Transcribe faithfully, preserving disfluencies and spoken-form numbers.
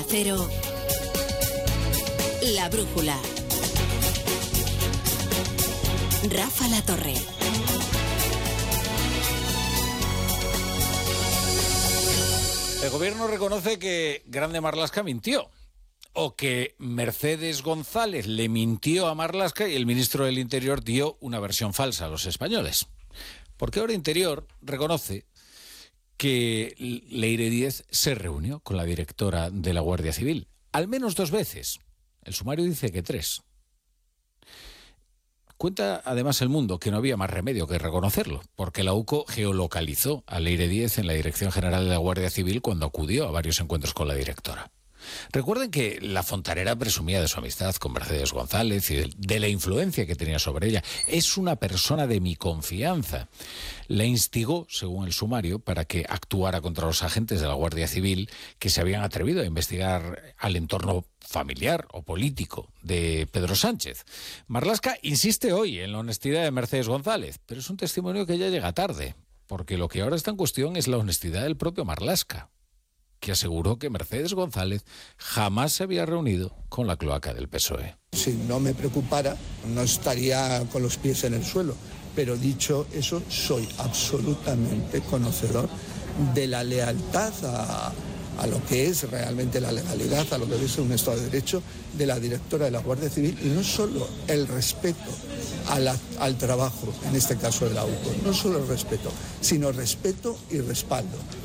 Cero, La Brújula. Rafa La Torre. El gobierno reconoce que Grande Marlaska mintió, o que Mercedes González le mintió a Marlaska y el ministro del Interior dio una versión falsa a los españoles. Porque ahora Interior reconoce que Leire Díez se reunió con la directora de la Guardia Civil, al menos dos veces. El sumario dice que tres. Cuenta además El Mundo que no había más remedio que reconocerlo, porque la UCO geolocalizó a Leire Díez en la Dirección General de la Guardia Civil cuando acudió a varios encuentros con la directora. Recuerden que la fontanera presumía de su amistad con Mercedes González y de, de la influencia que tenía sobre ella. Es una persona de mi confianza. La instigó, según el sumario, para que actuara contra los agentes de la Guardia Civil que se habían atrevido a investigar al entorno familiar o político de Pedro Sánchez. Marlaska insiste hoy en la honestidad de Mercedes González, pero es un testimonio que ya llega tarde, porque lo que ahora está en cuestión es la honestidad del propio Marlaska, que aseguró que Mercedes González jamás se había reunido con la cloaca del P S O E. Si no me preocupara, no estaría con los pies en el suelo. Pero dicho eso, soy absolutamente conocedor de la lealtad a, a lo que es realmente la legalidad, a lo que es un Estado de Derecho de la directora de la Guardia Civil, y no solo el respeto a la, al trabajo, en este caso de la UCO, no solo el respeto, sino respeto y respaldo.